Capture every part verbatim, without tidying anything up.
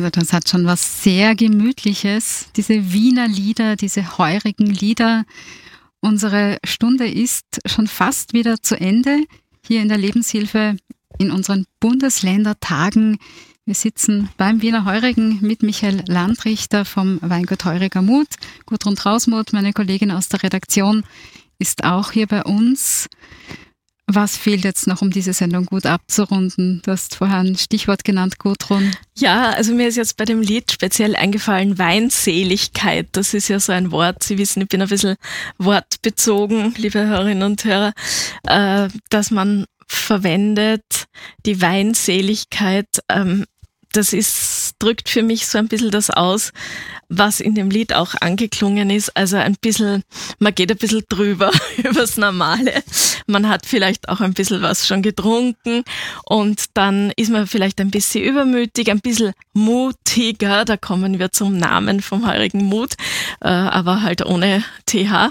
Also das hat schon was sehr Gemütliches, diese Wiener Lieder, diese heurigen Lieder. Unsere Stunde ist schon fast wieder zu Ende hier in der Lebenshilfe in unseren Bundesländertagen. Wir sitzen beim Wiener Heurigen mit Michael Landrichter vom Weingut Heuriger Mut. Gudrun Trausmuth, meine Kollegin aus der Redaktion, ist auch hier bei uns. Was fehlt jetzt noch, um diese Sendung gut abzurunden? Du hast vorher ein Stichwort genannt, Gudrun. Ja, also mir ist jetzt bei dem Lied speziell eingefallen, Weinseligkeit. Das ist ja so ein Wort. Sie wissen, ich bin ein bisschen wortbezogen, liebe Hörerinnen und Hörer, äh, dass man verwendet, die Weinseligkeit. Ähm, das ist, drückt für mich so ein bisschen das aus, was in dem Lied auch angeklungen ist. Also ein bisschen, man geht ein bisschen drüber übers Normale. Man hat vielleicht auch ein bisschen was schon getrunken und dann ist man vielleicht ein bisschen übermütig, ein bisschen mutiger. Da kommen wir zum Namen vom Heurigen Mut, äh, aber halt ohne T H.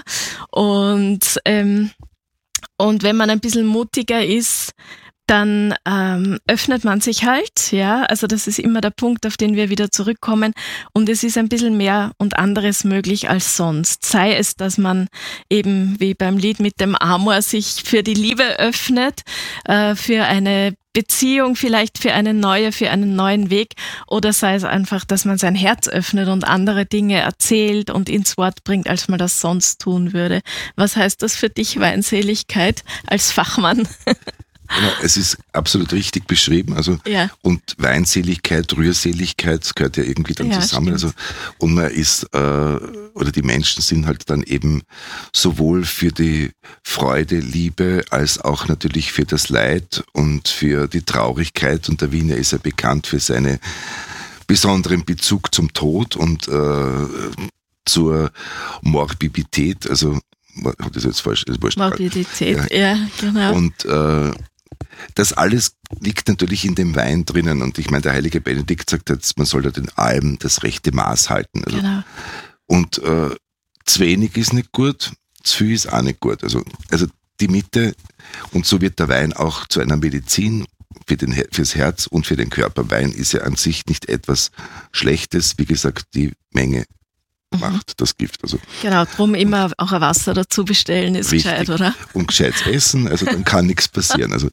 Und, ähm, und wenn man ein bisschen mutiger ist, dann ähm, öffnet man sich halt, ja, also das ist immer der Punkt, auf den wir wieder zurückkommen und es ist ein bisschen mehr und anderes möglich als sonst. Sei es, dass man eben wie beim Lied mit dem Amor sich für die Liebe öffnet, äh, für eine Beziehung, vielleicht für eine neue, für einen neuen Weg, oder sei es einfach, dass man sein Herz öffnet und andere Dinge erzählt und ins Wort bringt, als man das sonst tun würde. Was heißt das für dich, Weinseligkeit, als Fachmann? Genau, es ist absolut richtig beschrieben, also ja. Und Weinseligkeit, Rührseligkeit, das gehört ja irgendwie dann ja, zusammen. Stimmt. Also und man ist äh, oder die Menschen sind halt dann eben sowohl für die Freude, Liebe als auch natürlich für das Leid und für die Traurigkeit. Und der Wiener ist ja bekannt für seinen besonderen Bezug zum Tod und äh, zur Morbidität. Also hat das jetzt falsch? Das Morbidität, ja, ja, genau. Und äh, das alles liegt natürlich in dem Wein drinnen. Und ich meine, der heilige Benedikt sagt jetzt, man soll ja den allem das rechte Maß halten. Also, genau. Und äh, zu wenig ist nicht gut, zu viel ist auch nicht gut. Also, also die Mitte, und so wird der Wein auch zu einer Medizin für den, fürs Herz und für den Körper. Wein ist ja an sich nicht etwas Schlechtes. Wie gesagt, die Menge macht das Gift. Also genau, drum immer auch ein Wasser dazu bestellen ist richtig. Gescheit, oder? Und gescheites Essen, also dann kann nichts passieren. Also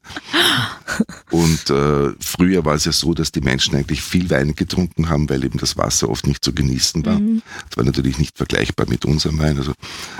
und äh, früher war es ja so, dass die Menschen eigentlich viel Wein getrunken haben, weil eben das Wasser oft nicht zu genießen war. Mhm. Das war natürlich nicht vergleichbar mit unserem Wein. Also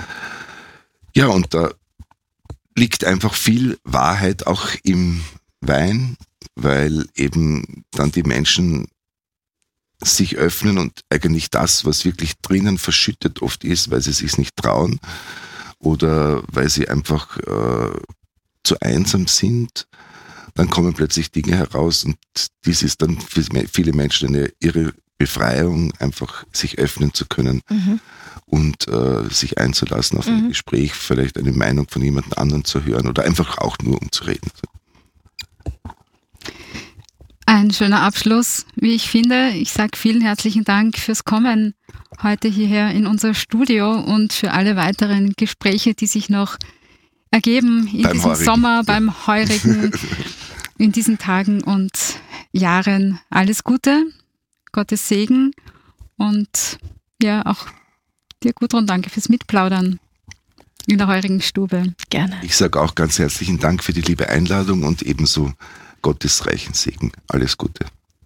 ja, und da liegt einfach viel Wahrheit auch im Wein, weil eben dann die Menschen sich öffnen und eigentlich das, was wirklich drinnen verschüttet oft ist, weil sie sich nicht trauen oder weil sie einfach äh, zu einsam sind, dann kommen plötzlich Dinge heraus und dies ist dann für viele Menschen eine irre Befreiung, einfach sich öffnen zu können mhm. und äh, sich einzulassen auf ein mhm. Gespräch, vielleicht eine Meinung von jemand anderen zu hören oder einfach auch nur um zu reden. Ein schöner Abschluss, wie ich finde. Ich sage vielen herzlichen Dank fürs Kommen heute hierher in unser Studio und für alle weiteren Gespräche, die sich noch ergeben in beim diesem Heurigen. Sommer, beim Heurigen, in diesen Tagen und Jahren. Alles Gute, Gottes Segen und ja, auch dir, Gudrun, danke fürs Mitplaudern in der Heurigen Stube. Gerne. Ich sage auch ganz herzlichen Dank für die liebe Einladung und ebenso Gottes reichen Segen. Alles Gute.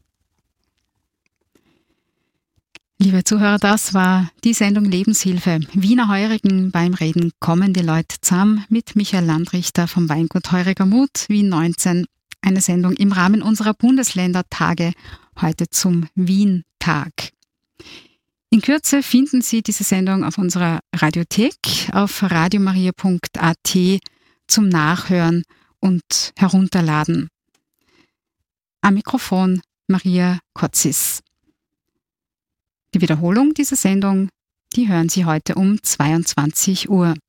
Liebe Zuhörer, das war die Sendung Lebenshilfe. Wiener Heurigen beim Reden kommen die Leute zusammen mit Michael Landrichter vom Weingut Heuriger Mut, Wien neunzehn. Eine Sendung im Rahmen unserer Bundesländertage, heute zum Wien-Tag. In Kürze finden Sie diese Sendung auf unserer Radiothek auf radiomaria punkt a t zum Nachhören und Herunterladen. Am Mikrofon Maria Kotzis. Die Wiederholung dieser Sendung, die hören Sie heute um zweiundzwanzig Uhr.